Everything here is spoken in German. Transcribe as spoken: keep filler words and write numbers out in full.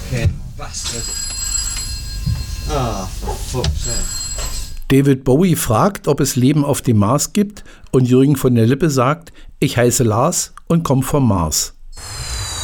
fucking bastard. Ah, for fuck's sake. David Bowie fragt, ob es Leben auf dem Mars gibt und Jürgen von der Lippe sagt, ich heiße Lars und komme vom Mars.